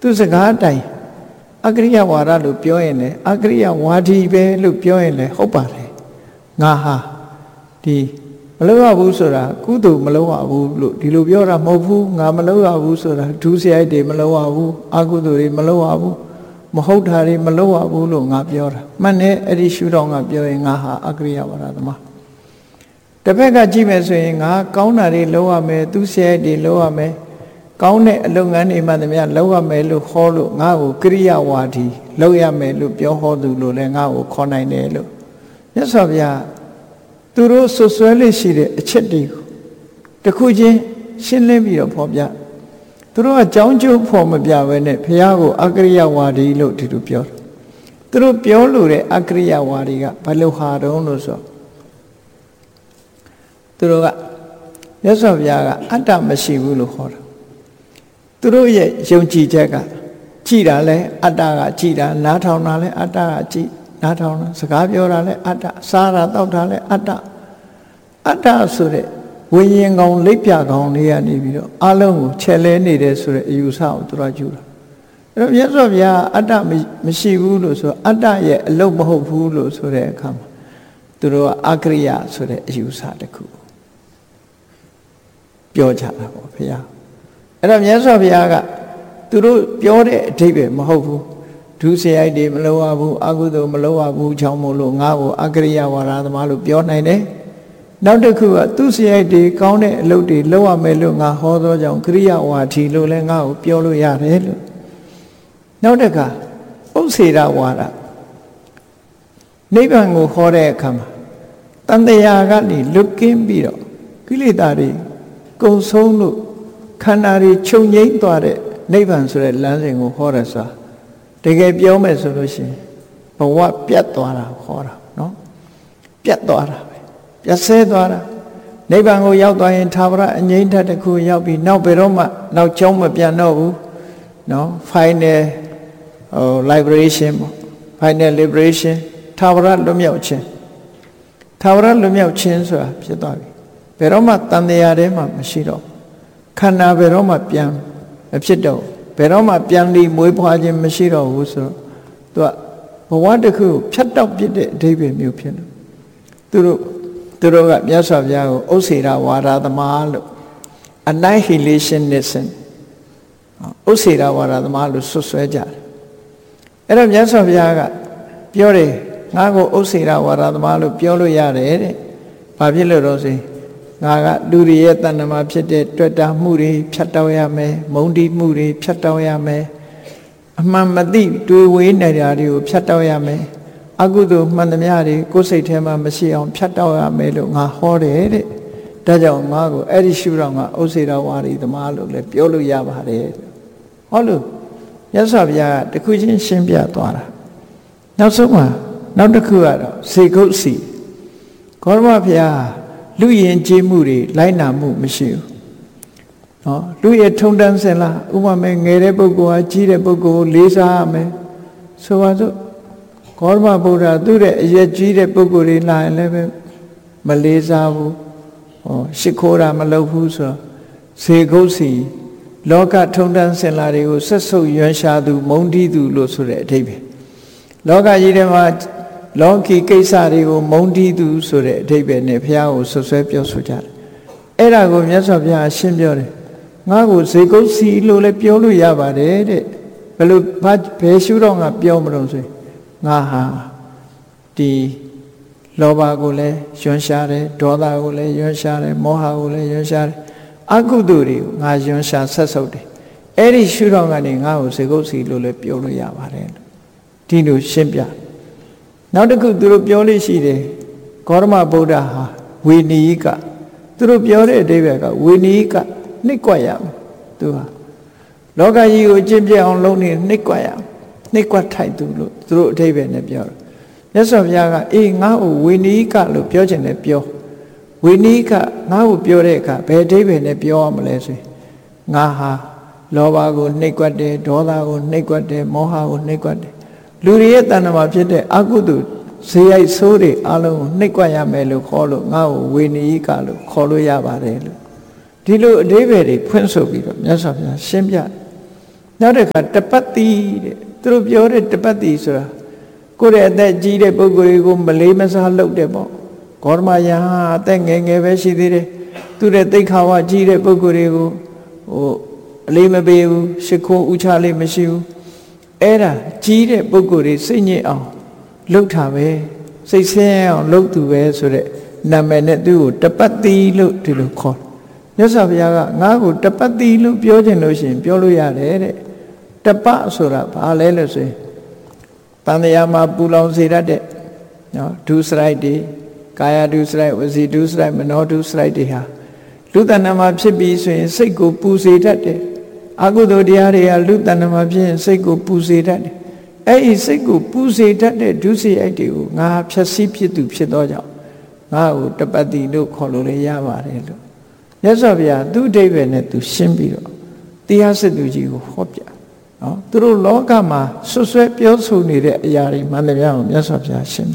သူစကားတိုင်းအကရိယဝါဒလို့ပြောရင်လည်းအကရိယဝါဒီပဲလို့ပြောရင်လည်းဟုတ်ပါတယ်ငါဟာဒီမလုပ်ရဘူးဆိုတာကုသိုလ်မလုပ်ရဘူးလို့ဒီလိုပြောတာမဟုတ်ဘူးငါမလုပ်ရဘူးဆိုတာဒုစရိုက်တွေမလုပ်ရဘူးအကုသိုလ်တွေမလုပ်ရဘူးမဟုတ်တာတွေမလုပ်ရဘူးလို့ငါပြောတာမှန်တယ်အဲ့ဒီရှုထောင့်ကပြောရင်ငါဟာအကရိယဝါဒသမားတစ်ဖက်ကကြည့်မယ်ဆိုရင်ငါကောင်းတာတွေလုပ်ရမယ်သူစရိုက်တွေလုပ်ရမယ်ကောင်းတဲ့အလုပ်ငန်းတွေမှတည်းလုပ်ရမယ်လို့ခေါ်လို့ငါ့ကိုကရိယာဝါဒီလုပ်ရမယ်လို့ပြောဟောသူလို့လည်းငါ့ကိုခေါ်နိုင်တယ်လို့မြတ်စွာဘုရားသူတို့ဆွဆွဲလေးရှိတဲ့အချက်တွေကိုတစ်ခုချင်းရှင်းလင်းပြီးတော့ဖော်ပြသူတို့ကကြောင်းကျိုးဖော်မပြဘဲနဲ့ဘုရားကိုအကရိယာဝါဒီလို့ဒီလိုပြောတယ်သူတို့ပြောလို့တဲ့အကရိယာဝါဒီကဘယ်လိုဟာတုံးလို့ဆိုသူတို့ကမြတ်စွာဘုရားကအတ္တမရှိဘူးလို့ခေါ်တယ်သူတို့ရဲ့ယုံကြည်ချက်ကကြည်တာလဲအတ္တကကြည်တာနားထောင်တာလဲအတ္တကကြည်နားထောင်တာစကားပြောတာလဲအတ္တစားတာတောက်တာလဲအတ္တဆိုတဲ့ဝိညာဉ်ကောင်လက်ပြကောင်လေးကနေပြီးတော့အလုံးကိုခြေလဲနေတယ်ဆိုတဲ့အယူဆကိုသူတို့ယူတာအဲ့တော့မြတ်စွာဘုရားအတ္တမရှိဘူးလို့ဆိုအတ္တရဲ့အလုံးမဟုတ်ဘူးလို့ဆိုတဲ့အခါမှာသူတို့ကအကရိယဆိုတဲ့အယူဆတစ်ခုပြောကြတာပေါ့ဘုရားအဲ့တော့မြတ်စွာဘုရားကသူတို့ပြောတဲ့အဓိပ္ပာယ်မဟုတ်ဘူးဒုစရိုက်တွေမလုပ်ရဘူးအကုသိုလ်မလုပ်ရဘူးချောင်းမို့လို့ငါ့ကိုအကရိယဝါဒသမားလို့ပြောနိုင်တယ်နောက်တစ်ခုကသူစရိုက်တွေကောင်းတဲ့အလုပ်တွေလုပ်ရမယ်လို့ငါဟောသောကြောင့်ကရိယဝါဒီလို့လည်းငါ့ကိုပြောလို့ရတယ်လို့နောက်တစ်ခါဥစ္စေရဝါဒနိဗ္ဗာန်ကိုဟောတဲ့အခါမှာတန်တရားကနေလွတ်ကင်းပြီးတော့ကိလေသာတွေကုန်ဆုံးလို့ခန္ဓာတွေချုပ်ငြိမ်းသွားတဲ့နိဗ္ဗာန်ဆိုတဲ့လမ်းစဉ်ကိုဟောရဆိုတာတကယ်ပြောမယ်ဆိုလို့ရှိရင်ဘဝပြတ်သွားတာဟောတာနော်ပြတ်သွားတာပဲပြတ်ဆဲသွားတာနိဗ္ဗာန်ကိုရောက်သွားရင်သာဝရအငြိမ်းထက်တစ်ခုရောက်ပြီးနောက်ဘယ်တော့မှနောက်ကျောင်းမပြန်တော့ဘူးနော် final liberation final liberation သာဝရလွတ်မြောက်ခြင်းဆိုတာဖြစ်သွားပြီဘယ်တော့မှတန်တရားထဲမှာမရှိတော့ခန္ဓာဘယ်တော့မှပြန်မဖြစ်တော့ဘယ်တော့မှပြန်ပြီးမွေးဖွားခြင်းမရှိတော့ဘူးဆိုတော့သူကဘဝတစ်ခုဖြတ်တောက်ပြတဲ့အဓိပ္ပာယ်မျိုးဖြစ်လို့သူတို့ကမြတ်စွာဘုရားကိုဥစ္စေရဝါဒသမားလို့ annihilationism ဥစ္စေရဝါဒသမားလို့ဆွဆွဲကြတယ်အဲ့တော့မြတ်စွာဘုရားကပြောတယ်ငါ့ကိုဥစ္စေရဝါဒသမားလို့ပြောလို့ရတယ်တဲ့ဘာဖြစ်လို့တော့ဆိုငါကလူတွေရဲ့တဏ္ဍမှာဖြစ်တဲ့တွေ့တာမှုတွေဖြတ်တောက်ရမယ်မုန်းတီးမှုတွေဖြတ်တောက်ရမယ်အမှန်မသိတွေးဝေးနေတာတွေကိုဖြတ်တောက်ရမယ်အကုသိုလ်မှန်သမျှတွေကိုယ်စိတ်ထဲမှာမရှိအောင်ဖြတ်တောက်ရမယ်လို့ငါဟောတယ်တဲ့ဒါကြောင့်ငါကိုအဲ့ဒီရှုတော့ငါဥစ္စေရဝါဒီသမားလို့လည်းပြောလို့ရပါတယ်ဟောလို့မြတ်စွာဘုရားကတခုချင်းရှင်းပြသွားတာနောက်ဆုံးမှာနောက်တစ်ခုကတော့စေကုတ်စီဂေါရမဘုရားလူရင်ကျေးမှုတွေလိုက်နာမှုမရှိဘူးနော်လူရဲ့ထုံတန်းစင်လားဥပမာငယ်တဲ့ပုဂ္ဂိုလ်ဟာကြီးတဲ့ပုဂ္ဂိုလ်ကိုလေးစားရမယ်ဆိုပါစို့ဂေါရမဗုဒ္ဓသူ့ရဲ့အရက်ကြီးတဲ့ပုဂ္ဂိုလ်တွေလာရင်လည်းပဲမလေးစားဘူးရှ िख ိုးတာမလုပ်ဘူးဆိုတော့ဇေကုတ်စီလောကထုံတန်းစင်လာတွေကိုဆက်ဆုပ်ရွံရှာသူမုန်းတီးသူလို့ဆိုတဲ့အဓိပ္ပာယ်လောကကြီးထဲမှာလောကီကိစ္စတွေကိုမုန်းတီးသူဆိုတဲ့အဓိပ္ပာယ်နဲ့ဘုရားကိုဆွဆွဲပြောဆိုကြတယ်အဲ့ဒါကိုမြတ်စွာဘုရားရှင်းပြောတယ်ငါ့ကိုဇေကုတ်စီလို့လည်းပြောလို့ရပါတယ်တဲ့ဘယ်လိုဘယ်ရှုတော့ငါပြောမလို့ဆိုရင်ငါဟာဒီလောဘကိုလည်းယွန်းရှားတယ်ဒေါသကိုလည်းယွန်းရှားတယ်မောဟကိုလည်းယွန်းရှားတယ်အကုသိုလ်တွေကိုငါယွန်းရှားဆက်ဆုပ်တယ်အဲ့ဒီရှုတော့ကနေငါ့ကိုဇေကုတ်စီလို့လည်းပြောလို့ရပါတယ်ဒီလိုရှင်းပြနောက်တစ်ခုသူတို့ပြောလို့ရှိတယ်ဂေါရမဗုဒ္ဓဟာဝေနီယကသူတို့ပြောတဲ့အဓိပ္ပာယ်ကဝေနီယကနှိပ်ကွက်ရမယ်သူဟာလောကကြီးကိုကျင့်ပြအောင်လုပ်နေနှိပ်ကွက်ရနှိပ်ကွက်ထိုက်သူလို့သူတို့အဓိပ္ပာယ်နဲ့ပြောတယ်မြတ်စွာဘုရားကအေးငါ့ကိုဝေနီယကလို့ပြောချင်တယ်ပြောဝေနီယကငါ့ကိုပြောတဲ့အခါဘယ်အဓိပ္ပာယ်နဲ့ပြောရမလဲဆိုရင်ငါဟာလောဘကိုနှိပ်ကွက်တယ်ဒေါသကိုနှိပ်ကွက်တယ်မောဟကိုနှိပ်ကွက်တယ်လူတွေရဲ့တဏ္ဍမှာဖြစ်တဲ့အကုသိုလ်ဇေယိုက်ဆိုးတွေအလုံးကိုနှိပ်ကွက်ရမယ်လို့ခေါ်လို့ငါ့ကိုဝေနီယကလို့ခေါ်လို့ရပါတယ်လို့ဒီလိုအဓိပ္ပာယ်တွေဖွင့်ဆိုပြီးတော့မြတ်စွာဘုရားရှင်းပြနောက်တစ်ခါတပတ်တိတဲ့သူတို့ပြောတဲ့တပတ်တိဆိုတာကိုယ့်ရဲ့အသက်ကြီးတဲ့ပုဂ္ဂိုလ်တွေကိုမလေးမစားလုပ်တယ်ပေါ့ဂေါတမယဟန်အသက်ငယ်ငယ်ပဲရှိသေးတယ်သူတဲ့သိက္ခာဝကြီးတဲ့ပုဂ္ဂိုလ်တွေကိုအလေးမပေးဘူးရှ िख ိုးဥချလေးမရှိဘူးအဲ့ဒါကြီးတဲ့ပုဂ္ဂိုလ်တွေစိတ်ညစ်အောင်လှုပ်တာပဲစိတ်ဆင်းအောင်လှုပ်သူပဲဆိုတဲ့နာမည်နဲ့သူ့ကိုတပတ်တိလို့ဒီလိုခေါ်မြတ်စွာဘုရားကငါ့ကိုတပတ်တိလို့ပြောခြင်းလို့ရှိရင်ပြောလို့ရတယ်တဲ့တပတ်ဆိုတာဘာလဲလို့ဆိုရင်တန်တရားမှာပူလောင်စေတတ်တဲ့နော်ဒုစရိုက်တွေကာယဒုစရိုက်ဝစီဒုစရိုက်မနောဒုစရိုက်တွေဟာလူတဏ္ဍမှာဖြစ်ပြီးဆိုရင်စိတ်ကိုပူစေတတ်တယ်အကုသိုလ်တရားတွေကလူတဏ္ဍမှာဖြစ်ရင်စိတ်ကိုပူစေတတ်တယ်အဲ့ဒီစိတ်ကိုပူစေတတ်တဲ့ဒုစရိုက်တွေကိုငါဖြတ်စည်းဖြစ်သူဖြစ်သောကြောင့်ငါ့ကိုတပတ်တိလို့ခေါ်လို့လည်းရပါတယ်လို့မြတ်စွာဘုရားသူ့အဓိပ္ပာယ်နဲ့သူရှင်းပြီးတော့တရားစစ်သူကြီးကိုဟောပြနော်သူတို့လောကမှာဆွဆွဲပြောဆိုနေတဲ့အရာတွေမှန်တယ်ဗျာမြတ်စွာဘုရားရှင်းပြ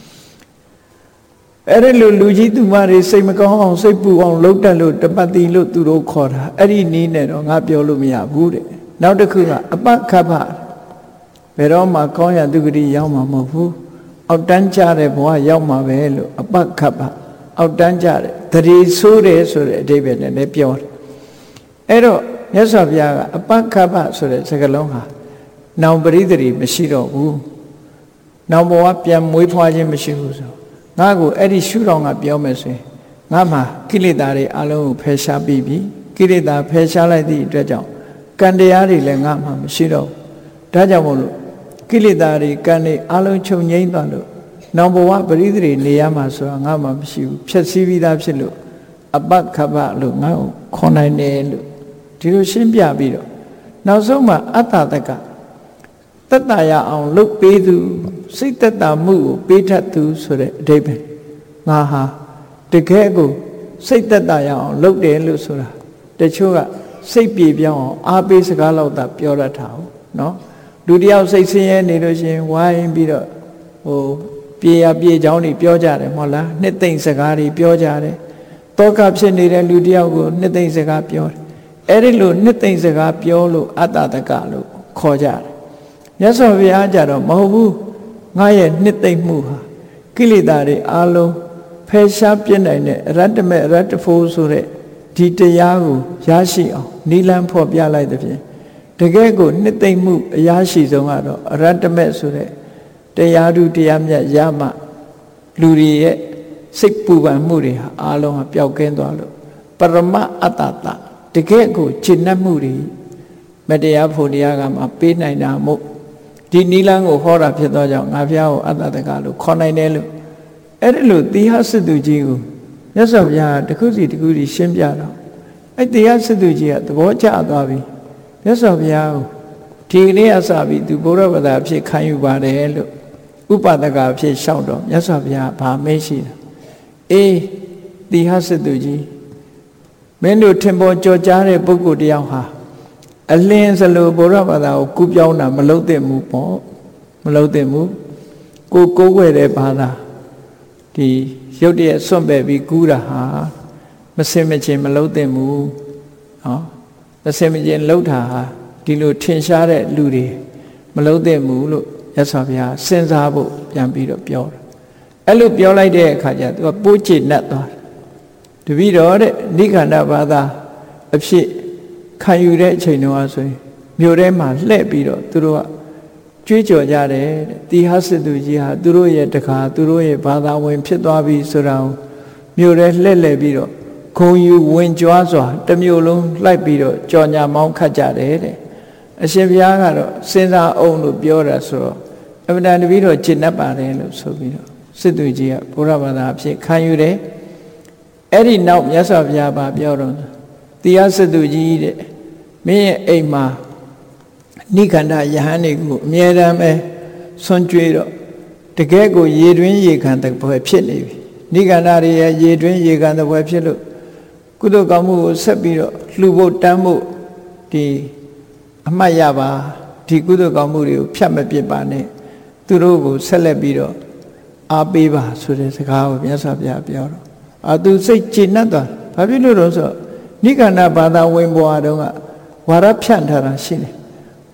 အဲ့ဒီလိုလူကြီးသူမတွေစိတ်မကောင်းအောင်စိတ်ပူအောင်လှုပ်တက်လို့တပတ်တိလို့သူတို့ခေါ်တာအဲ့ဒီနည်းနဲ့တော့ငါပြောလို့မရဘူးတဲ့နောက်တစ်ခုကအပခပဘယ်တော့မှကောင်းရသူဂတိရောက်မှာမဟုတ်ဘူးအောက်တန်းကြတဲ့ဘဝရောက်မှာပဲလို့အပခပအောက်တန်းကြတဲ့တတိဆိုးတယ်ဆိုတဲ့အဓိပ္ပာယ်နဲ့လည်းပြောတယ်အဲ့တော့မြတ်စွာဘုရားကအပခပဆိုတဲ့စကားလုံးဟာနောင်ပရိသေမရှိတော့ဘူးနောင်ဘဝပြန်မွေးဖွားခြင်းမရှိဘူးဆိုငါ့ကိုအဲ့ဒီရှုတော်ကပြောမယ်ဆိုရင်ငါမှာကိလေသာတွေအလုံးကိုဖယ်ရှားပြီးပြီကိလေသာဖယ်ရှားလိုက်သည့်အတွက်ကြောင့်ကံတရားတွေလည်းငါမှာမရှိတော့ဘူးဒါကြောင့်မို့လို့ကိလေသာတွေကံတွေအလုံးချုပ်ငြိမ်းသွားလို့နောင်ဘဝပရိသေနေရမှာဆိုတာငါမှာမရှိဘူးဖြည့်ဆည်းပြီးသားဖြစ်လို့အပခပလို့ငါ့ကိုခေါ်နိုင်တယ်လို့ဒီလိုရှင်းပြပြီးတော့နောက်ဆုံးမှာအတ္တတကသက်သာရအောင်လုပ်ပေးသူစိတ်သက်သာမှုကိုပေးတတ်သူဆိုတဲ့အဓိပ္ပာယ်ငါဟာတကယ်ကိုစိတ်သက်သာရအောင်လုပ်တယ်လို့ဆိုတာတချို့ကစိတ်ပြေပြောင်းအောင်အားပေးစကားလောက်သာပြောတတ်တာဟုတ်နော်လူတယောက်စိတ်ဆင်းရဲနေလို့ရှိရင်ဝိုင်းပြီးတော့ပြေရပြေချောင်းတွေပြောကြတယ်မဟုတ်လားနှစ်သိမ့်စကားတွေပြောကြတယ်တောကဖြစ်နေတဲ့လူတယောက်ကိုနှစ်သိမ့်စကားပြောတယ်အဲ့ဒီလိုနှစ်သိမ့်စကားပြောလို့အတ္တတကလို့ခေါ်ကြတယ်မြတ်စွာဘုရားကြတော့မဟုတ်ဘူးငါရဲ့နှစ်သိမ့်မှုဟာကိလေသာတွေအလုံးဖယ်ရှားပြစ်နိုင်တဲ့အရတ္တမေအရတ္တဖို့ဆိုတဲ့ဒီတရားကိုရရှိအောင်နိလန်းဖော်ပြလိုက်တဲ့ဖြင့်တကယ်ကိုနှစ်သိမ့်မှုအရာရှိဆုံးကတော့အရတ္တမေဆိုတဲ့တရားဓုတရားမြတ်ရမှလူတွေရဲ့စိတ်ပူပန်မှုတွေဟာအလုံးဟာပျောက်ကင်းသွားလို့ပရမအတ္တတတကယ်ကိုရှင်းနှက်မှုတွေမတရားဖို့တရားကမှပေးနိုင်တာမို့ဒီနိလန်းကိုဟောတာဖြစ်သောကြောင့်ငါဖျားကိုအတ္တတကလို့ခေါ်နိုင်တယ်လို့အဲ့ဒီလိုတိဟစစ်သူကြီးကိုမြတ်စွာဘုရားတခုစီတခုစီရှင်းပြတော့အဲ့တိဟစစ်သူကြီးကသဘောကျသွားပြီမြတ်စွာဘုရားကိုဒီကနေ့အစပြီးသူဘုရားဗတာအဖြစ်ခံယူပါတယ်လို့ဥပဒကအဖြစ်လျှောက်တော့မြတ်စွာဘုရားဗာမေးရှိတာအေးတိဟစစ်သူကြီးမင်းတို့ထင်ပေါ်ကြော်ကြားတဲ့ပုဂ္ဂိုလ်တယောက်ဟာအလင်းစလိုဘုရားဘာသာကိုကူးပြောင်းတာမလုပ်သင့်ဘူးပေါ့မလုပ်သင့်ဘူးကိုးကွယ်တဲ့ဘာသာဒီရုပ်တရက်စွန့်ပယ်ပြီးကူးတာဟာမစင်မချင်းမလုပ်သင့်ဘူးနော်မစင်မချင်းလှုပ်တာဟာဒီလိုထင်ရှားတဲ့လူတွေမလုပ်သင့်ဘူးလို့ရသော်ဗျာစဉ်းစားဖို့ပြန်ပြီးတော့ပြောတယ်အဲ့လိုပြောလိုက်တဲ့အခါကျသူကပိုးချေနှက်သွားတယ်တပည့်တော်တဲ့နိခန္ဓဘာသာအဖြစ်ခံယူတဲ့အချိန်တုန်းကဆိုရင်မြို့ထဲမှာလှည့်ပြီးတော့သူတို့ကကြွေးကြော်ကြတယ်တဲ့တိဟစစ်သူကြီးဟာသူတို့ရဲ့တခါသူတို့ရဲ့ဘာသာဝင်ဖြစ်သွားပြီဆိုတာကိုမြို့ထဲလှည့်ပြီးတော့ဂုံယူဝင်ကြွားစွာတစ်မြို့လုံးလိုက်ပြီးတော့ကြော်ညာမောင်းခတ်ကြတယ်တဲ့အရှင်ဘုရားကတော့စဉ်းစားအောင်လို့ပြောတာဆိုတော့အမှန်တန်တပည့်တော်ကျင့်တတ်ပါတယ်လို့ဆိုပြီးတော့စစ်သူကြီးကဘုရားဘာသာအဖြစ်ခံယူတယ်အဲ့ဒီနောက်မြတ်စွာဘုရားပြောတော့တိဟစစ်သူကြီးတဲ့မင်းရဲ့အိမ်မှာနိခန္ဓယဟန်တွေကိုအမြဲတမ်းပဲဆွန့်ကြွေးတော့တကယ်ကိုရေတွင်းရေခံတဲ့ဘွယ်ဖြစ်နေပြီနိခန္ဓတွေရဲ့ရေတွင်းရေခံတဲ့ဘွယ်ဖြစ်လို့ကုသိုလ်ကောင်းမှုကိုဆက်ပြီးတော့လှူဖို့တန်းဖို့ဒီအမှတ်ရပါဒီကုသိုလ်ကောင်းမှုတွေကိုဖြတ်မပစ်ပါနဲ့သူတို့ကိုဆက်လက်ပြီးတော့အားပေးပါဆိုတဲ့စကားကိုမြတ်စွာဘုရားပြောတော့သူစိတ်ကျေနပ်သွားဘာဖြစ်လို့လဲဆိုတော့နိခန္ဓဘာသာဝင်ဘွားတုန်းကဝါရဖြန့်ထားတာရှိတယ်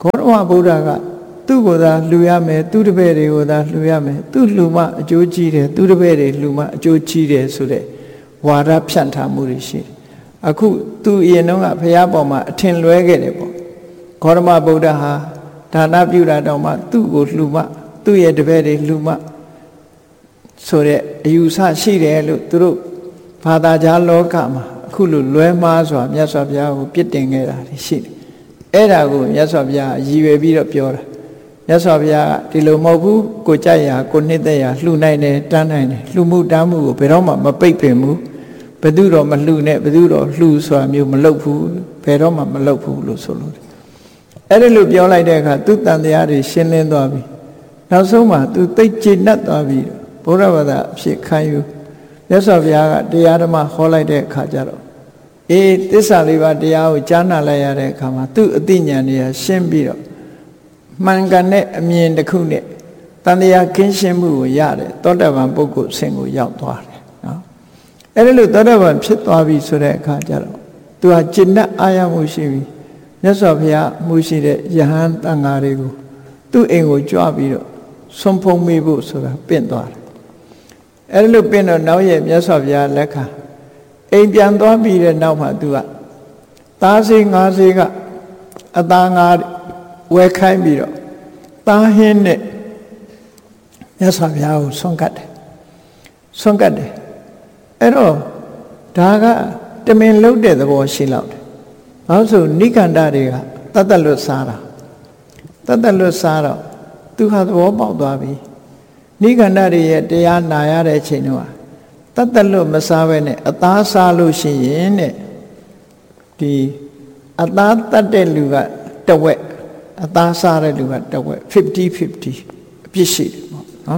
ဂေါတမဗုဒ္ဓကသူ့ကိုယ်သာလှူရမယ်သူ့တပည့်တွေကိုသာလှူရမယ်သူ့လှူမှအကျိုးကြီးတယ်သူ့တပည့်တွေလှူမှအကျိုးကြီးတယ်ဆိုတဲ့ဝါဒဖြန့်ထားမှုတွေရှိတယ်အခုသူအရင်တုန်းကဘုရားပေါ်မှာအထင်လွဲခဲ့တယ်ပေါ့ဂေါတမဗုဒ္ဓဟာဒါနပြုတာတောင်မှသူ့ကိုလှူမှသူ့ရဲ့တပည့်တွေလှူမှဆိုတဲ့အယူဆရှိတယ်လို့သူတို့ဘာသာကြားလောကမှာအခုလိုလွဲမှားစွာမြတ်စွာဘုရားကိုပြစ်တင်ခဲ့တာရှိတယ်အဲ့ဒါကိုမြတ်စွာဘုရားရည်ရွယ်ပြီးတော့ပြောတာမြတ်စွာဘုရားကဒီလိုမဟုတ်ဘူးကိုကြိုက်ရာကိုနှစ်သက်ရာလှူနိုင်တယ်တန်းနိုင်တယ်လှူမှုတန်းမှုကိုဘယ်တော့မှမပိတ်ပင်ဘူးဘယ်သူတော့မလှူနဲ့ဘယ်သူတော့လှူဆိုတာမျိုးမလုပ်ဘူးဘယ်တော့မှမလုပ်ဘူးလို့ဆိုလို့အဲ့ဒီလိုပြောလိုက်တဲ့အခါသူတန်တရားတွေရှင်းလင်းသွားပြီနောက်ဆုံးမှာသူသိကျေနပ်သွားပြီဘုရားဘာသာအဖြစ်ခံယူမြတ်စွာဘုရားကတရားဓမ္မဟောလိုက်တဲ့အခါကျတော့အေးသစ္စာလေးပါးတရားကိုကြားနာလိုက်ရတဲ့အခါမှာသူ့အသိဉာဏ်တွေကရှင်းပြီးတော့မှန်ကန်တဲ့အမြင်တစ်ခုနဲ့တန်တရားကင်းရှင်းမှုကိုရတယ်သောတာပန်ပုဂ္ဂိုလ်ဆင့်ကိုရောက်သွားတယ်နော်အဲ့ဒီလိုသောတာပန်ဖြစ်သွားပြီဆိုတဲ့အခါကျတော့သူဟာจิตနဲ့အာရမှုရှိပြီမြတ်စွာဘုရားမှုရှိတဲ့ယဟန်တန်ဃာတွေကိုသူ့အိမ်ကိုကြွပြီးတော့ဆုံးဖုံးမိဖို့ဆိုတာပင့်သွားတယ်အဲ့ဒီလိုပင့်တော့နောက်ရဲ့မြတ်စွာဘုရားလက်ခံအိမ်ပြန်သွားပြီးတဲ့နောက်မှာသူကသားစေးငါးစေးကအသားငါးဝဲခိုင်းပြီးတော့သားဟင်းနဲ့မြတ်စွာဘုရားကိုဆွန့်ကတ်တယ်အဲ့တော့ဒါကတမင်လုံးတဲ့သဘောရှိလောက်တယ်ဘာလို့ဆိုနိကန္ဒတွေကတတ်တလွတ်စားတာတတ်တလွတ်စားတော့သူဟာသဘောပေါက်သွားပြီနိကန္ဒတွေရဲ့တရားနာရတဲ့အချိန်တော့တတ်တလွတ်မစားဘဲနဲ့အသားစားလို့ရှိရင်တဲ့ဒီအသားတတ်တဲ့လူကတဝက်အသားစားတဲ့လူကတဝက်50-50အပြစ်ရှိတယ်ပေါ့နော်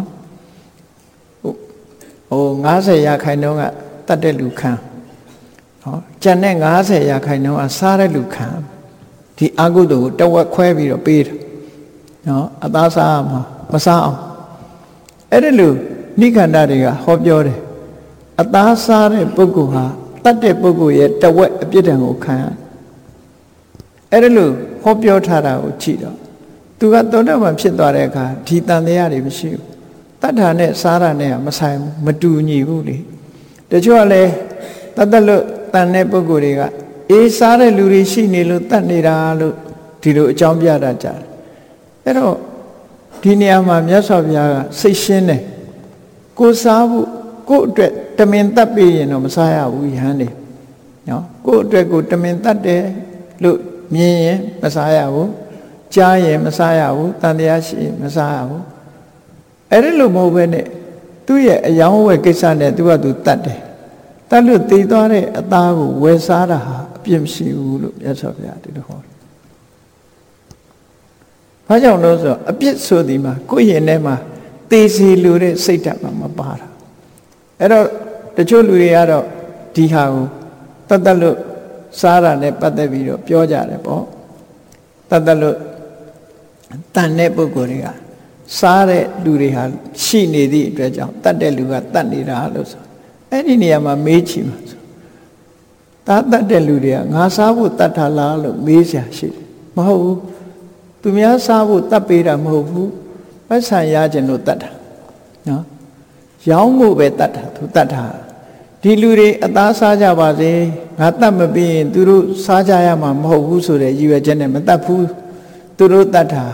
ဟို90%ကတတ်တဲ့လူခံနော်ကျန်တဲ့90%ကစားတဲ့လူခံဒီအကုသိုလ်ကိုတဝက်ခွဲပြီးတော့ပေးတယ်နော်အသားစားမှာမစားအောင်အဲ့ဒီလိုနိခန္ဓတွေကဟောပြောတယ်အသားစားတဲ့ပုဂ္ဂိုလ်ဟာတတ်တဲ့ပုဂ္ဂိုလ်ရဲ့တဝက်အပြစ်ဒဏ်ကိုခံရအဲ့ဒီလိုဟောပြောထားတာကိုကြည့်တော့သူကသောတာပန်ဖြစ်သွားတဲ့အခါဒီတန်တရားတွေမရှိဘူးတတ္ထာနဲ့စားတာနဲ့မဆိုင်ဘူးမတူညီဘူးလေတချို့ကလည်းတတ်လို့တန်တဲ့ပုဂ္ဂိုလ်တွေကအေးစားတဲ့လူတွေရှိနေလို့တတ်နေတာလို့ဒီလိုအကြောင်းပြတာကြတယ်အဲ့တော့ဒီနေရာမှာမြတ်စွာဘုရားကစိတ်ရှင်းတယ်ကိုစားဖို့ကိုယ့်အတွက်တမင်တတ်ပြီးရင်တော့မစားရဘူးယဟန်နေနော်ကိုယ့်အတွက်ကိုတမင်တတ်တယ်လို့မြင်ရင်မစားရဘူးကြားရင်မစားရဘူးတန်တရားရှိရင်မစားရဘူးအဲ့ဒီလိုမဟုတ်ဘဲနဲ့သူ့ရဲ့အယောင်းဝယ်ကိစ္စနဲ့သူကသူတတ်တယ်တတ်လို့တည်သွားတဲ့အသားကိုဝယ်စားတာဟာအပြစ်မရှိဘူးလို့မြတ်စွာဘုရားဒီလိုဟောတယ်။ဘာကြောင့်လို့ဆိုတော့အပြစ်ဆိုဒီမှာကိုယ့်ရင်ထဲမှာသေစီလိုတဲ့စိတ်ဓာတ်မှမပါတာ။အဲ့တော့တချို့လူတွေကတော့ဒီဟာကိုတတ်လို့စားတာနဲ့ပတ်သက်ပြီးတော့ပြောကြတယ်ပေါ့။တတ်လို့တန်တဲ့ပုဂ္ဂိုလ်တွေကစားတဲ့လူတွေဟာရှိနေသည့်အတွက်ကြောင့်တတ်တဲ့လူကတတ်နေတာလို့ဆိုအဲ့ဒီနေရာမှာမေးချင်မှာဆိုတတ်တဲ့လူတွေကငါစားဖို့တတ်တာလားလို့မေးစရာရှိတယ်မဟုတ်ဘူးသူများစားဖို့တတ်ပေးတာမဟုတ်ဘူးပတ်ဆံရခြင်းလို့တတ်တာနော်ရောင်းဖို့ပဲတတ်တာသူတတ်တာဒီလူတွေအသားစားကြပါစေငါတတ်မပြီးရင်သူတို့စားကြရမှာမဟုတ်ဘူးဆိုတဲ့ရည်ရွယ်ချက်နဲ့မတတ်ဘူးသူတို့တတ်တာ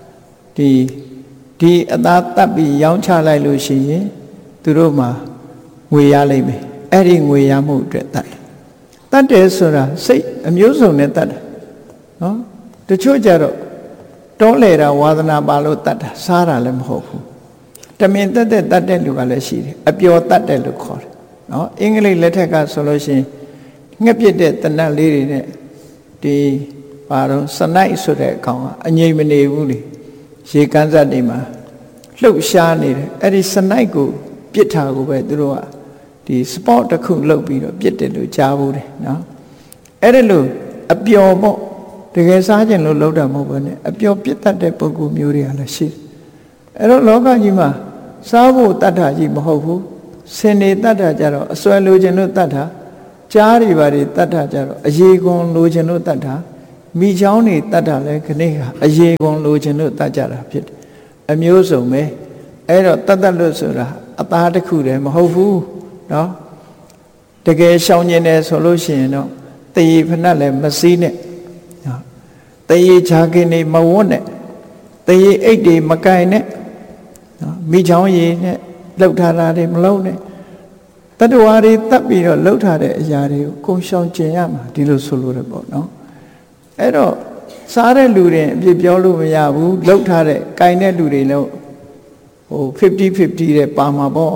ဒီအသားတတ်ပြီးရောင်းချလိုက်လို့ရှိရင်သူတို့မှာငွေရလိမ့်မယ်အဲ့ဒီငွေရမှုအတွက်တတ်တယ်ဆိုတာစိတ်အမျိုးစုံနဲ့တတ်တယ်နော်တချို့ကြတော့တောလေတာဝါသနာပါလို့တတ်တာစားတာလည်းမဟုတ်ဘူးတမင်တတ်တဲ့လူကလည်းရှိတယ်အပျော်တတ်တယ်လို့ခေါ်တယ်နော်အင်္ဂလိပ်လက်ထက်ကဆိုလို့ရှိရင်ငှက်ပြစ်တဲ့တနတ်လေးတွေနဲ့ဒီဘာတော့စနိုက်ဆိုတဲ့အကောင်ကအငြိမ်မနေဘူးလေရေကန်းစက်တွေမှာလှုပ်ရှားနေတယ်အဲ့ဒီစနိုက်ကိုပြစ်တာကိုပဲသူတို့ကဒီ sport တစ်ခုလုပ်ပြီးတော့ပြစ်တယ်လို့ကြားဘူးတယ်နော်အဲ့ဒါလို့အပျော်ပေါ့တကယ်စားခြင်းလို့လုပ်တာမဟုတ်ဘဲနဲ့အပျော်ပြစ်တတ်တဲ့ပုဂ္ဂိုလ်မျိုးတွေကလည်းရှိတယ်အဲ့တော့လောကကြီးမှာစားဖို့တတ်တာကြီးမဟုတ်ဘူးစင်နေတတ်တာကြတော့အစွဲလိုခြင်းလို့တတ်တာကြားတွေပါတွေတတ်တာကြတော့အရေးကွန်လိုခြင်းလို့တတ်တာမိချောင်းနေတတ်တာလဲခဏကအရေကုန်လိုချင်လို့တတ်ကြတာဖြစ်တယ်အမျိုးစုံပဲအဲ့တော့တတ်လို့ဆိုတာအသားတစ်ခုတည်းမဟုတ်ဘူးနော်တကယ်ရှောင်ကျင်တယ်ဆိုလို့ရှိရင်တော့တရေဖဏလည်းမစည်းနဲ့နော်တရေခြားကင်းနေမဝတ်နဲ့တရေအိတ်တွေမကင်နဲ့နော်မိချောင်းရည်နဲ့လှုပ်ထားတာတွေမလုံးနဲ့တတဝါတွေတတ်ပြီးတော့လှုပ်ထားတဲ့အရာတွေကိုကိုယ်ရှောင်ကျင်ရမှာဒီလိုဆိုလို့ရပေါ့နော်အဲ့တော့စားတဲ့လူတွေအပြစ်ပြောလို့မရဘူးလှုပ်ထားတဲ့ကင်တဲ့လူတွေလည်းဟို50-50တဲ့ပါမှာပေါ့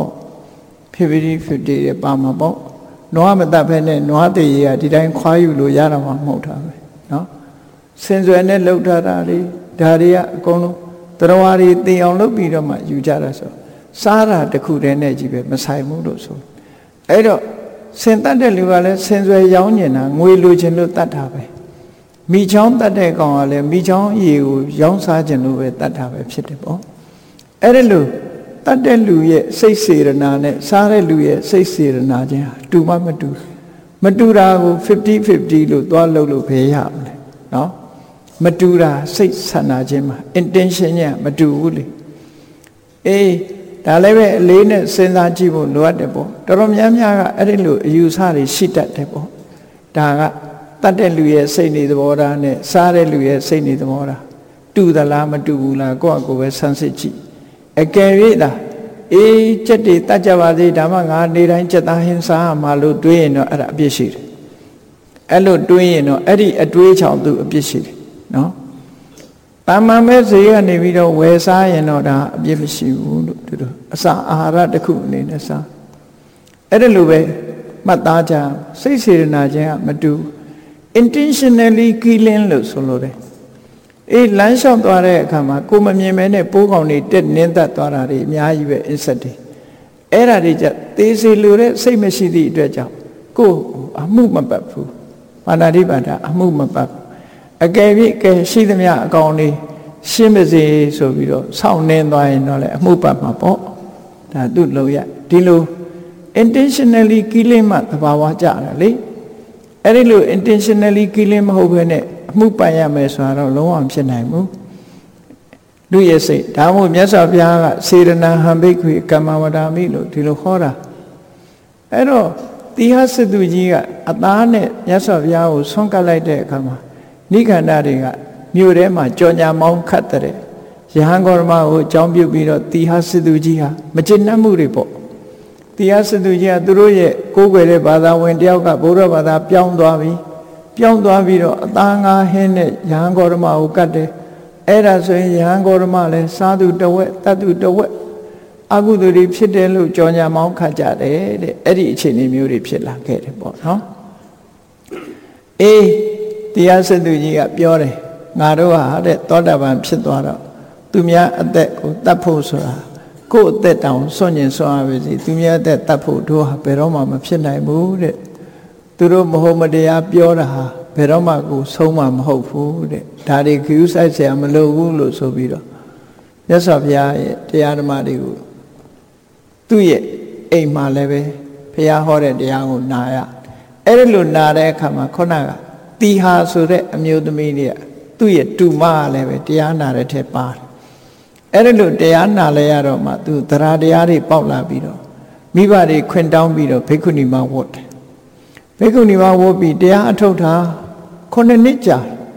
50-50တဲ့ပါမှာပေါ့နွားမတတ်ဖဲနဲ့နွားတေးရဒီတိုင်းခွာယူလို့ရတာမှမဟုတ်တာပဲနော်စင်စွယ်နဲ့လှုပ်ထားတာတွေဒါတွေကအကုန်လုံးတရားတွေတင်အောင်လုပ်ပြီးတော့မှယူကြတာဆိုစားတာတစ်ခုတည်းနဲ့ကြီးပဲမဆိုင်ဘူးလို့ဆိုအဲ့တော့စင်တတ်တဲ့လူကလည်းစင်စွယ်ရောင်းနေတာငွေလိုချင်လို့တတ်တာပဲမိချောင်းတတ်တဲ့ကောင်ကလည်းမိချောင်းရေကိုရောင်းစားခြင်းလို့ပဲတတ်တာပဲဖြစ်တယ်ပေါ့အဲ့ဒါလို့တတ်တဲ့လူရဲ့စိတ်စေရနာနဲ့စားတဲ့လူရဲ့စိတ်စေရနာချင်းဟာတူမှမတူတာကို50-50လို့သွားလို့ဘယ်ရမလဲနော်မတူတာစိတ်ဆန္ဒချင်းမှာ intention ညမတူဘူးလေအေးဒါလည်းပဲအလေးနဲ့စဉ်းစားကြည့်ဖို့လိုအပ်တယ်ပေါ့တော်တော်များများကအဲ့ဒီလိုအယူဆတွေရှိတတ်တယ်ပေါ့ဒါကတတ်တဲ့လူရဲ့စိတ်နေသဘောထားနဲ့စားတဲ့လူရဲ့စိတ်နေသဘောထားတူသလားမတူဘူးလားကိုယ့်အကိုပဲဆန်းစစ်ကြည့်အကယ်၍သာအေးစက်တွေတတ်ကြပါစေဒါမှငါနေတိုင်းစက်သားဟင်းစားမှလို့တွေးရင်တော့အဲ့ဒါအပြစ်ရှိတယ်အဲ့လိုတွေးရင်တော့အဲ့ဒီအတွေးချောင်သူအပြစ်ရှိတယ်နော်တာမန်ပဲဈေးကနေပြီးတော့ဝယ်စားရင်တော့ဒါအပြစ်မရှိဘူးလို့သူတို့အစာအာဟာရတစ်ခုအနေနဲ့စားအဲ့ဒါလိုပဲမှတ်သားကြစိတ်စေတနာခြင်းကမတူ intentionally killing လို့ဆိုလို့တယ်အေးလမ်းလျှောက်သွားတဲ့အခါမှာကိုမမြင်မဲနဲ့ပိုးကောင်တွေတက်နင်းသက်သွားတာတွေအများကြီးပဲ insect တွေအဲ့ဒါတွေကြသေးစေလိုတဲ့စိတ်မရှိသည့်အတွက်ကြောင့်ကိုအမှုမပတ်ဘူးပါဏာတိပါဒအမှုမပတ်အကယ်၍ကဲရှိသမျှအကောင်တွေရှင်းပါစေဆိုပြီးတော့စောင့်နေသွားရင်တော့လေအမှုပတ်မှာပေါ့ဒါသူ့လုံရဒီလို intentionally killing မှသဘာဝကြတာလေအဲ့ဒီလို intentionally killing မဟုတ်ဘဲနဲ့အမှုပတ်ရမယ်ဆိုတော့လုံးဝမဖြစ်နိုင်ဘူးလူရဲ့စိတ်ဒါမှမဟုတ်မြတ်စွာဘုရားကစေရနာဟံဘိက္ခွေကမ္မဝဒါမိလို့ဒီလိုခေါ်တာအဲ့တော့တိဟစတုကြီးကအသားနဲ့မြတ်စွာဘုရားကိုဆွန့်ကပ်လိုက်တဲ့အခါမှာနိခန္ဓတွေကမြို့ထဲမှာကြော်ညာမောင်းခတ်တဲ့ယဟန်ဂေါရမကိုအကြောင်းပြုပြီးတော့တိဟစတုကြီးဟာမကျေနပ်မှုတွေပေါ့တိဟစတုကြီးကသူတို့ရဲ့ကိုးကွယ်တဲ့ဘာသာဝင်တယောက်ကဘုရားဘာသာပြောင်းသွားပြီးတော့အသားငါဟင်းနဲ့ယဟန်ဂေါရမကိုကတ်တယ်အဲ့ဒါဆိုရင်ယဟန်ဂေါရမလည်းစားသူတဝက်တတ်သူတဝက်အကုသိုလ်တွေဖြစ်တယ်လို့ကြော်ညာမောင်းခတ်ကြတယ်တဲ့အဲ့ဒီအခြေအနေမျိုးတွေဖြစ်လာခဲ့တယ်ပေါ့နော်အေးတရားစတုကြီးကပြောတယ်ငါတို့ဟာတဲ့သောတာပန်ဖြစ်သွားတော့သူများအသက်ကိုတတ်ဖို့ဆိုတာကိုယ့်အသက်တောင်စွန့်ကျင်စွန့်ရပါစေသူများအသက်တတ်ဖို့တို့ဟာဘယ်တော့မှမဖြစ်နိုင်ဘူးတဲ့သူတို့မဟုတ်မတရားပြောတာဟာဘယ်တော့မှကိုဆုံးမှမဟုတ်ဘူးတဲ့ဒါတွေခ ्यू ဆိုင်เสียမလိုဘူးလို့ဆိုပြီးတော့မြတ်စွာဘုရားရဲ့တရားဓမ္မတွေကိုသူ့ရဲ့အိမ်မှာလည်းပဲဘုရားဟောတဲ့တရားကိုနာရအဲ့ဒီလိုနာတဲ့အခါမှာခုနကတီဟာဆိုတဲ့အမျိုးသမီးတွေကသူ့ရဲ့တူမကလည်းပဲတရားနာတဲ့ထက်ပါတယ်အဲ့ဒီလိုတရားနာလဲရတော့မှသူသရတရားတွေပေါက်လာပြီးတော့မိဘတွေခွင့်တောင်းပြီးတော့ဘိက္ခုနီမဝတ်တယ်ဘိက္ခုနီမဝတ်ပြီးတရားအထုတ်တာ9နှစ်ကြာ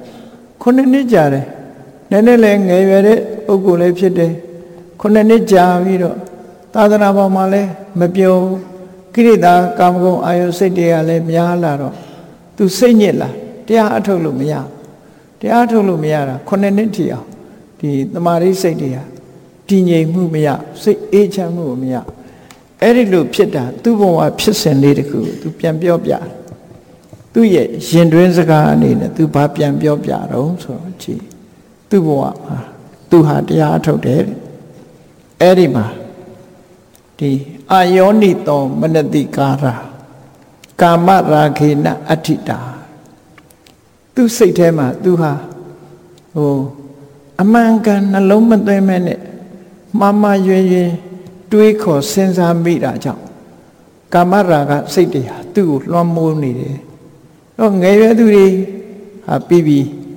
9နှစ်ကြာတယ်နည်းနည်းလည်းငယ်ရွယ်တဲ့ပုဂ္ဂိုလ်လည်းဖြစ်တယ်9နှစ်ကြာပြီးတော့သာသနာပေါ်မှာလည်းမပြုံကိရိတာကာမဂုဏ်အာယုစိတ်တွေကလည်းများလာတော့သူစိတ်ညစ်လာတရားအထုတ်လို့မရတရားအထုတ်လို့မရတာ9နှစ်ထိအောင်ဒီတမာရိစိတ်တွေကတည်ငြိမ်မှုမရစိတ်အေးချမ်းမှုမရအဲ့ဒီလိုဖြစ်တာသူ့ဘဝဖြစ်စဉ်လေးတခုသူပြန်ပြောပြသူ့ရဲ့ရင်တွင်းစကားအနေနဲ့သူဘာပြန်ပြောပြတော့ဆိုတော့ကြည်သူ့ဘဝမှာသူဟာတရားအထုတ်တယ်အဲ့ဒီမှာဒီအာယောနိတောမနတိကာရာကာမရာခေနအဋ္ဌိတာသူစိတ်ထဲမှာသူဟာအမှန်ကန်နှလုံးမသွင်းမဲ့နဲ့မှားမှားရွင်ရွင်တွေးခေါ်စဉ်းစားမိတာကြောင့်ကာမရာဂစိတ်တွေဟာသူ့ကိုလွှမ်းမိုးနေတယ်တော့ငယ်ရွယ်သူတွေဟာပြီး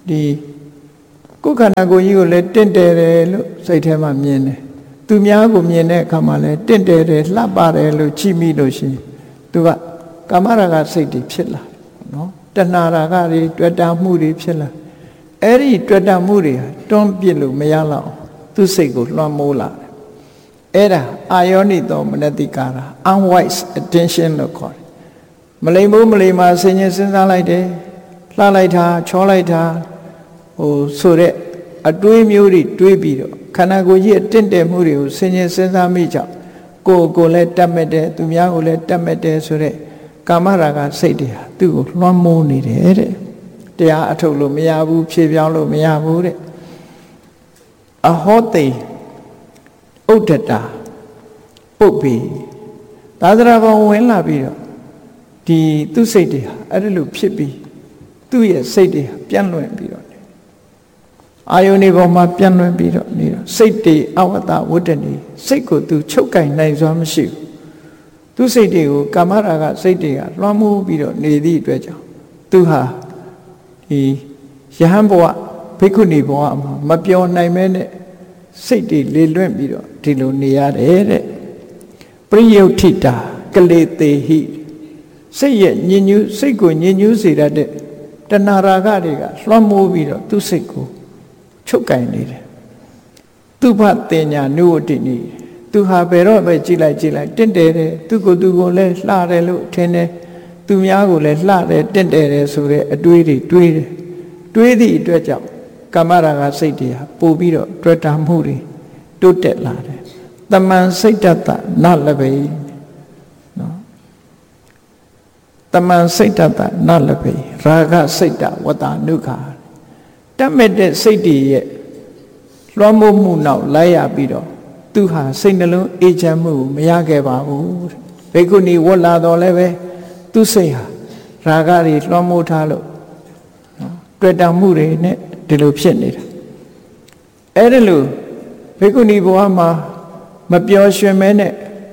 ဒီကိုယ်ခန္ဓာကိုယ်ကြီးကိုလည်းတင့်တယ်တယ်လို့စိတ်ထဲမှာမြင်တယ်သူများကိုမြင်တဲ့အခါမှာလည်းတင့်တယ်တယ်လှပတယ်လို့ကြည့်မိလို့ရှိရင်သူကကာမရာဂစိတ်တွေဖြစ်လာနော်တဏှာရာဂတွေတွေ့တာမှုတွေဖြစ်လာအဲ့ဒီတွေ့တာမှုတွေတွန်းပြစ်လို့မရတော့သူစိတ်ကိုလွှမ်းမိုးလာတယ်အဲ့ဒါအာယောနိသောမနတိကာရ unwise attention လို့ခေါ်တယ်မလိမ်မိုးမလိမ်မာဆင်ញင်စဉ်းစားလိုက်တယ်လှလိုက်တာချောလိုက်တာဆိုတဲ့အတွေးမျိုးတွေတွေးပြီးတော့ခန္ဓာကိုယ်ကြီးအတင့်တယ်မှုတွေကိုဆင်ញင်စဉ်းစားမိကြောင့်ကိုယ်လည်းတတ်မဲ့တယ်သူများကိုလည်းတတ်မဲ့တယ်ဆိုတဲ့ကာမရာဂစိတ်တွေဟာသူ့ကိုလွှမ်းမိုးနေတယ်တဲ့တရားအထုတ်လို့မရဘူးဖြေပြောင်းလို့မရဘူးတဲ့အဟောတိဥဒ္ဒတာပုပ်ပြီးသာသနာ့ဘောင်ဝင်လာပြီးတော့ဒီသူ့စိတ်တွေဟာအဲ့ဒါလို့ဖြစ်ပြီးသူ့ရဲ့စိတ်တွေဟာပြန့်လွင့်ပြီးတော့အာယုန်ဒီပေါ်မှာပြန့်လွင့်ပြီးတော့နေတော့စိတ်တွေအဝတ္တဝတ္တနေစိတ်ကိုသူချုပ်ကင်နိုင်စွာမရှိဘူးသူစိတ်တွေကိုကာမရာဂစိတ်တွေကလွှမ်းမိုးပြီးတော့နေသည့်အတွက်ကြောင့်သူဟာဒီယဟန်ဘဝဘိက္ခုနီဘဝမှာမပြောနိုင်မဲနဲ့စိတ်တွေလေလွင့်ပြီးတော့ဒီလိုနေရတယ်တဲ့ပရိယုဋ္ဌိတာကလေတေဟိစိတ်ရဲ့ညဉ့်ညူးစိတ်ကိုညဉ့်ညူးစေတတ်တဲ့တဏှာရာဂတွေကလွှမ်းမိုးပြီးတော့သူ့စိတ်ကိုချုပ်ကင်နေတယ်သူဘတင်ညာနုဝတ္တိနိသူဟာဘယ်တော့ပဲကြည်လိုက်တင့်တယ်တယ်သူကိုလည်းလှတယ်လို့ထင်တယ်သူများကိုလည်းလှတယ်တင့်တယ်တယ်ဆိုတဲ့အတွေးတွေတွေးတယ်တွေးသည့်အတွက်ကြောင့်ကာမရာဂစိတ်တွေဟာပို့ပြီးတော့တွေ့တာမှုတွေတိုးတက်လာတယ်တမန်စိတ်တတနလဘေနော်တမန်စိတ်တတနလဘေရာဂစိတ်တဝတ္တနုခာတတ်မဲ့တဲ့စိတ်တွေရဲ့လွှမ်းမိုးမှုနောက်လိုက်ရပြီးတော့သူဟာစိတ်နှလုံးအေးချမ်းမှုမရခဲ့ပါဘူးဘိက္ခုနီဝတ်လာတော့လည်းပဲသူစိတ်ဟာရာဂတွေလွှမ်းမိုးထားလို့တွေ့တာမှုတွေနဲ့ဒီလိုဖြစ်နေတာအဲ့ဒါလို့ဘိက္ခုနီဘဝမှာမပျော်ရွှင်မဲနဲ့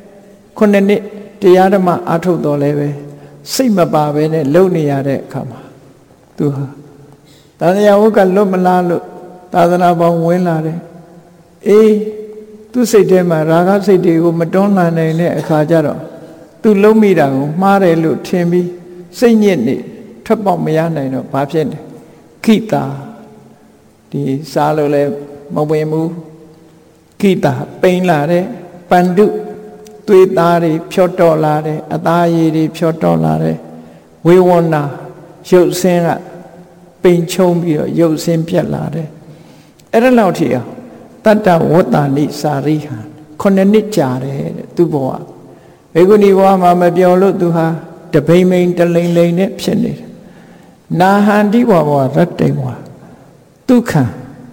9နှစ်တရားဓမ္မအားထုတ်တော်လည်းပဲစိတ်မပါဘဲနဲ့လုံနေရတဲ့အခါမှာသူဟာသာသနာ့ဝတ်ကလွတ်မလားလို့သာသနာပေါင်းဝင်လာတယ်အေးသူစိတ်ထဲမှာရာဂစိတ်တွေကိုမတွန်းလှန်နိုင်တဲ့အခါကျတော့သူလုံးမိတာကိုမှားတယ်လို့ထင်ပြီးစိတ်ညစ်နေထွက်ပေါက်မရနိုင်တော့ဘာဖြစ်လဲခိတာဒီစားလို့လည်းမဝင်ဘူးခိတာပိန်လာတယ်ပန္တုသွေးသားတွေဖြောတော့လာတယ်အသားရည်တွေဖြောတော့လာတယ်ဝေဝနာရုပ်ဆင်းကပိန်ချုံပြီးတော့ရုပ်ဆင်းပြက်လာတယ်အဲ့ဒါလောက်ထိအောင်တတ္တဝတ္တနိစာရိဟံ9နှစ်ကြာတယ်တဲ့သူဘဝဘေကုဏီဘဝမှာမပြောလို့သူဟာတပိမ့်မိန်တလိမ့်လိမ့်နဲ့ဖြစ်နေတယ်နာဟန္တိဘဝရတ္တိဘဝဒုက္ခံ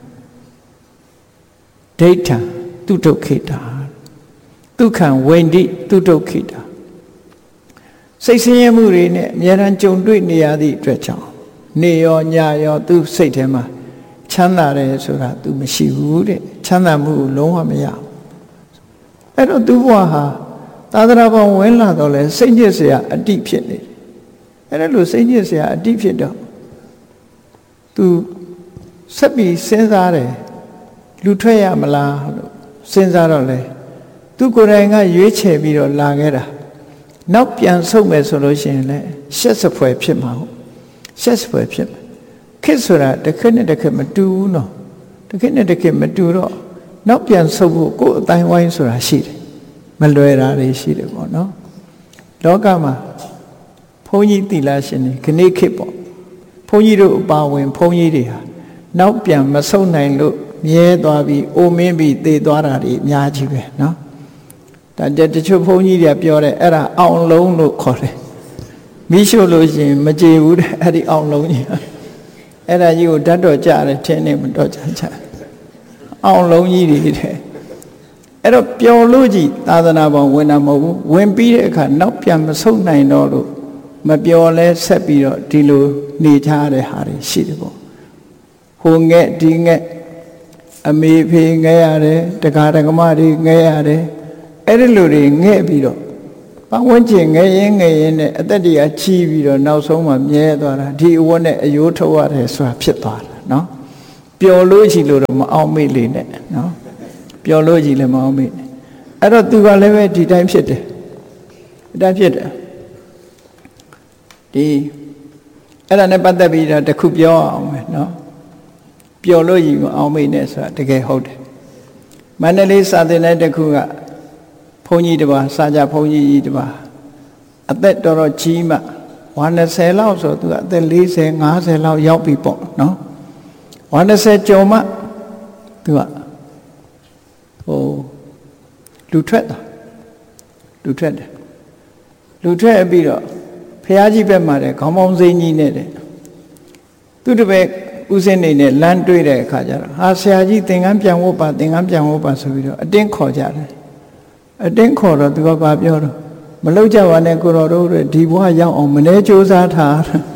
ဒိဋ္ဌံသူဒုက္ခိတာဒုက္ခံဝိန္တိသူဒုက္ခိတာစိတ်ဆင်းရဲမှုတွေနဲ့အများရန်ကြုံတွေ့နေရသည့်အတွက်ကြောင့်နေရောညရောသူစိတ်ထဲမှာချမ်းသာတယ်ဆိုတာ तू မရှိဘူးတဲ့ချမ်းသာမှုကိုလုံးဝမရဘူးအဲ့တော့သူဘဝဟာသာသနာပေါင်းဝင်လာတော့လဲစိတ်ညစ်เสียအတိဖြစ်နေတယ်အဲ့ဒါလို့စိတ်ညစ်เสียအတိဖြစ်တော့ तू ဆက်ပြီးစဉ်းစားတယ်လူထွက်ရမလားလို့စဉ်းစားတော့လဲသူကိုယ်တိုင်ကရွေးချယ်ပြီးတော့လာခဲ့တာနောက်ပြန်ဆုတ်မယ်ဆိုလို့ရှိရင်လည်းရှက်စဖွယ်ဖြစ်မှာဟုတ်ရှက်စဖွယ်ဖြစ်မှာခေတ်ဆိုတာတစ်ခေတ်နဲ့တစ်ခေတ်မတူဘူးနော်တစ်ခေတ်နဲ့တစ်ခေတ်မတူတော့နောက်ပြန်ဆုတ်ဖို့ကိုယ်အတိုင်းဝိုင်းဆိုတာရှိတယ်မလွယ်တာတွေရှိတယ်ပေါ့နော်လောကမှာဘုန်းကြီးသီလရှင်တွေခဏခေတ်ပေါ့ဘုန်းကြီးတို့အပါဝင်ဘုန်းကြီးတွေဟာနောက်ပြန်မဆုတ်နိုင်လို့မြဲသွားပြီးအိုမင်းပြီးသေသွားတာတွေအများကြီးပဲနော်ဒါတချို့ဘုန်းကြီးတွေပြောတယ်အဲ့ဒါအောင်လုံးလို့ခေါ်တယ်မိရှို့လို့ရှိရင်မကြေဘူးတဲ့အဲ့ဒီအောင်လုံးကြီးအဲ့ဒါကြီးကိုဓာတ်တော်ကြတယ်ထင်းနေမတော့ကြအောင်လုံးကြီးတွေတဲ့အဲ့တော့ပျော်လို့ကြီးသာသနာပေါင်းဝင်တာမဟုတ်ဘူးဝင်ပြီးတဲ့အခါနောက်ပြန်မဆုတ်နိုင်တော့လို့မပျော်လဲဆက်ပြီးတော့ဒီလိုနေကြတဲ့ဟာတွေရှိတယ်ပေါ့ဟိုငဲ့ဒီငဲ့အမေဖေငဲ့ရတယ်တက္ကရာကမတွေငဲ့ရတယ်အဲ့ဒီလိုတွေငဲ့ပြီးတော့ပတ်ဝန်းကျင်ငဲ့ရင်နဲ့အသက်တွေကချီးပြီးတော့နောက်ဆုံးမှမြဲသွားတာဒီအဝတ်နဲ့အယိုးထုတ်ရတယ်ဆိုတာဖြစ်သွားတာနော်ပျော်လို့ရှိလို့တော့မအောင်မေ့လေနဲ့နော်ပျော်လို့ရှိလည်းမအောင်မေ့နဲ့အဲ့တော့သူကလည်းပဲဒီတိုင်းဖြစ်တယ်ဒီတိုင်းဖြစ်တယ်ဒီအဲ့ဒါနဲ့ပတ်သက်ပြီးတော့တခုပြောအောင်မယ်နော်ပျော်လို့ရှိမအောင်မေ့နဲ့ဆိုတာတကယ်ဟုတ်တယ်မန္တလေးစာသင်တဲ့တခုကဘုန်းကြီးတစ်ပါးစာကြဘုန်းကြီးတစ်ပါးအသက်တော်တော်ကြီးမှ120လောက်ဆိုသူကအသက်40 50လောက်ရောက်ပြီပေါ့နော်120ကျော်မှသူကလူထွက်တာလူထွက်တယ်လူထွက်ပြီးတော့ဖះကြီးဘက်မှာတဲ့ခေါင်းပေါင်းစိမ်းကြီးနဲ့တဲ့သူတပည့်ဥစဉ်နေနဲ့လမ်းတွေ့တဲ့အခါကျတော့ဟာဆရာကြီးသင်္ကန်းပြန်ဝတ်ပါသင်္ကန်းပြန်ဝတ်ပါဆိုပြီးတော့အတင်းခေါ်ကြတယ်အတင်းခေါ်တော့သူကဘာပြောတော့မလောက်ကြပါနဲ့ကိုတော်တို့ဒီဘဝရောက်အောင်မနေကြိုးစားထား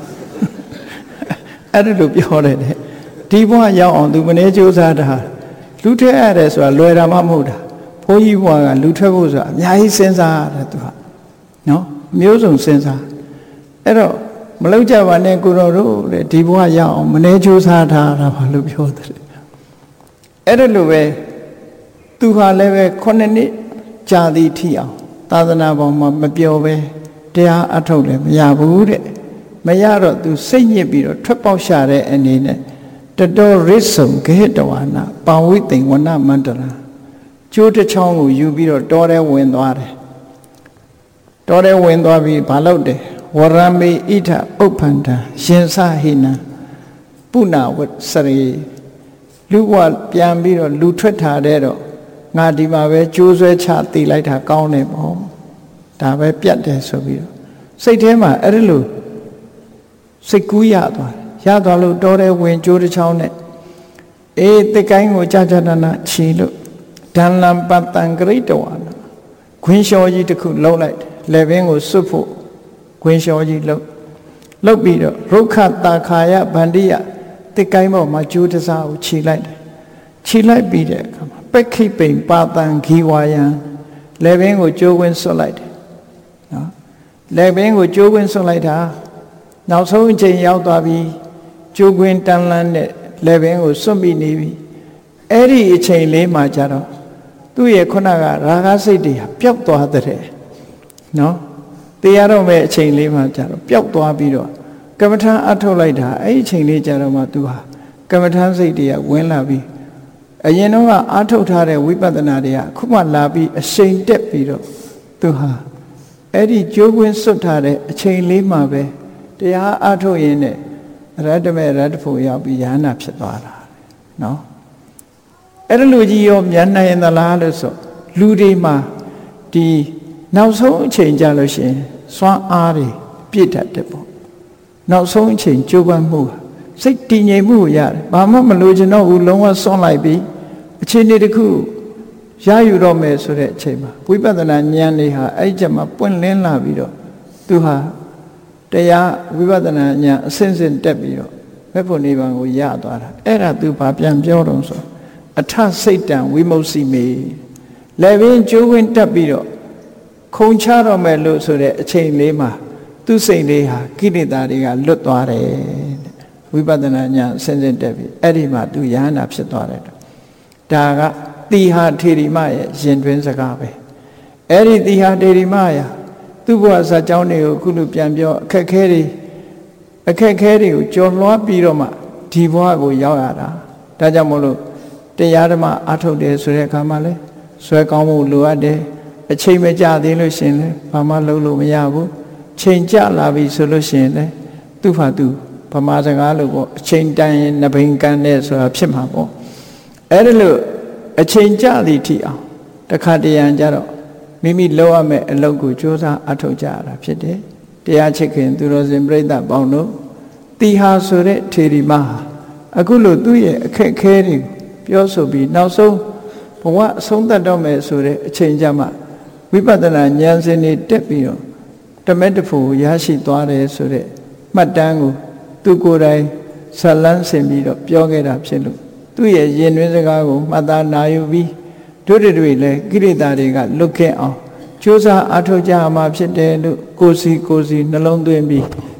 အဲ့ဒါလိုပြောတယ်ဒီဘဝရောက်အောင်သူမနေကြိုးစားထားလူထွက်ရတယ်ဆိုတာလွယ်တာမှမဟုတ်တာဘုန်းကြီးဘဝကလူထွက်ဖို့ဆိုတာအများကြီးစဉ်းစားရတယ်သူကနော်မျိုးစုံစဉ်းစားအဲ့တော့မလောက်ကြပါနဲ့ကိုတော်တို့ဒီဘဝရောက်အောင်မနေကြိုးစားထားတာဘာလို့ပြောတယ်အဲ့ဒါလိုပဲသူဟာလည်းပဲ9နှစ်ကြာသည်ထိအောင်သာသနာပေါ်မှာမပြောပဲတရားအထုတ်လည်းမရဘူးတဲ့မရတော့သူစိတ်ညစ်ပြီးတော့ထွက်ပေါက်ရှာတဲ့အနေနဲ့တတော်ရစ်ဆုံခေတဝါနာပံဝိသိမ်ဝနမန္တရာကျိုးတစ်ချောင်းကိုယူပြီးတော့တောထဲဝင်သွားတယ်တောထဲဝင်သွားပြီးဘာလုပ်တယ်ဝရမေဣထဥပ္ပန္တရှင်စဟိနံပုဏ္ဏဝစရေလူဘဝပြန်ပြီးတော့လူထွက်ထားတဲ့တော့ငါဒီမှာပဲကြိုးဆွဲချတည်လိုက်တာကောင်းတယ်ပေါ့ဒါပဲပြတ်တယ်ဆိုပြီးတော့စိတ်ထဲမှာအဲ့ဒါလို့စိတ်ကူးရသွားလို့တောထဲဝင်ကြိုးတစ်ချောင်းနဲ့အေးတစ်ကိုင်းကိုကြာကြာနာချီလို့ဒန်လံပတံဂရိတဝါနာခွင်းလျှောကြီးတစ်ခုလှုပ်လိုက်လက်ဘင်းကိုစွတ်ဖို့ခွင်းလျှောကြီးလှုပ်ပြီးတော့ရုက္ခတာခာယဗန္တိယတစ်ကိုင်းပေါ်မှာကြိုးတစ်စားကိုခြိလိုက်တယ်ခြိလိုက်ပြီးတဲ့အခါမှာပက္ခိပိန်ပါတံဂီဝါယံလက်ဘင်းကိုကြိုးခွင်းစွတ်လိုက်တယ်နော်လက်ဘင်းကိုကြိုးခွင်းစွတ်လိုက်တာနောက်ဆုံးအချိန်ရောက်သွားပြီးကြိုးခွင်းတန်းလန်းတဲ့လက်ဘင်းကိုစွန့်ပြီးနေပြီအဲ့ဒီအချိန်လေးမှာကြတော့သူ့ရဲ့ခုနကရာဂစိတ်တွေပျောက်သွားတဲ့နော်တရားတော်မဲ့အချိန်လေးမှာကြတော့ပျောက်သွားပြီးတော့ကမ္မထာအထုတ်လိုက်တာအဲ့ဒီအချိန်လေးကြတော့မှသူဟာကမ္မထာစိတ်တွေကဝင်လာပြီးအရင်တော့အာထုတ်ထားတဲ့ဝိပဿနာတွေကခုမှလာပြီးအရှိန်တက်ပြီးတော့သူဟာအဲ့ဒီကြိုးကွင်းစွတ်ထားတဲ့အချိန်လေးမှာပဲတရားအာထုတ်ရင်းနဲ့ရတ္တမေရတ္တဖို့ရောက်ပြီးယန္နာဖြစ်သွားတာနော်အဲ့ဒါလူကြီးရောမြန်နိုင်သလားလို့ဆိုလူတွေမှာဒီနောက်ဆုံးအချိန်ကြလို့ရှိရင်စွမ်းအားတွေပြည့်တတ်တယ်ပေါ့နောက်ဆုံးအချိန်ကြိုးပမ်းမှုစိတ်တည်ငြိမ်မှုရတယ်ဘာမှမလိုချင်တော့ဘူးလုံးဝစွန့်လိုက်ပြီးအချိန်တစ်ခုရယူတော့မယ်ဆိုတဲ့အချိန်မှာဝိပဿနာဉာဏ်တွေဟာအဲ့ဒီချက်မှာပွင့်လင်းလာပြီးတော့သူဟာတရားဝိပဿနာဉာဏ်အစဉ်စဉ်တက်ပြီးတော့မေဖို့နိဗ္ဗာန်ကိုရသွားတာအဲ့ဒါသူဘာပြန်ပြောတော့ဆိုအထစိတ်တံဝိမု सी မေလည်းပင်ကျိုးခွင်းတက်ပြီးတော့ခုံချတော့မယ်လို့ဆိုတဲ့အချိန်လေးမှာသူ့စိတ်လေးဟာကိလေသာတွေကလွတ်သွားတယ်ဝိပဿနာဉာဏ်အစဉ်စဉ်တက်ပြီးအဲ့ဒီမှာသူယန္နာဖြစ်သွားတယ်ဒါကတိဟာထေရီမရဲ့ရင်တွင်းစကားပဲအဲ့ဒီတိဟာထေရီမရဲ့သူ့ဘဝဇာကြောင်းတွေကိုအခုလိုပြန်ပြောအခက်ခဲတွေကိုကြော်လွှားပြီးတော့မှဒီဘဝကိုရောက်ရတာဒါကြောင့်မို့လို့တရားဓမ္မအားထုတ်တယ်ဆိုတဲ့အခါမှာလဲဆွဲကောင်းမှုလိုအပ်တယ်အချိန်မကြသေးလို့ရှင်လဲဘာမှလုပ်လို့မရဘူးချိန်ကြလာပြီဆိုလို့ရှင်လဲသူ့ဟာသူဗမာစကားလို့ပေါ့အချိန်တန်ရင်နှဘိန်ကန်တဲ့ဆိုတာဖြစ်မှာပေါ့အဲ့ဒါလို့အချိန်ကြသည်ထိအောင်တခါတရံကြတော့မိမိလုပ်ရမယ့်အလုပ်ကိုကြိုးစားအထောက်ကြရတာဖြစ်တယ်တရားချစ်ခင်သူတော်စင်ပြိဿပေါင်းတို့တိဟာဆိုတဲ့ထေရီမဟာအခုလို့သူ့ရဲ့အခက်ခဲတွေပြောဆိုပြီးနောက်ဆုံးဘဝအဆုံးသတ်တော့မယ်ဆိုတဲ့အချိန်ကြမှာဝိပဿနာဉာဏ်စဉ်တွေတက်ပြီးတော့တမက်တဖို့ရရှိသွားတယ်ဆိုတဲ့မှတ်တမ်းကိုသူကိုယ်တိုင်ဇလန်းဆင်ပြီးတော့ပြောခဲ့တာဖြစ်လို့သူ့ရဲ့ရင်တွင်းစကားကိုမှတ်သားနာယူပြီးတို့တွေလည်းကိလေသာတွေကလွတ်ခဲ့အောင်ကြိုးစားအားထုတ်ကြမှာဖြစ်တယ်လို့ကိုယ်စီနှလုံးသွင်းပြီး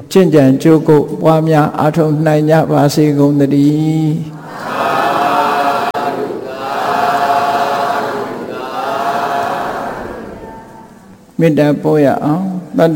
ကျင့်ကြံကြိုးကုပ်ပွားများအားထုတ်နိုင်ကြပါစေကုန်သတည်းမေတ္တာပို့ရအောင်တတ္တ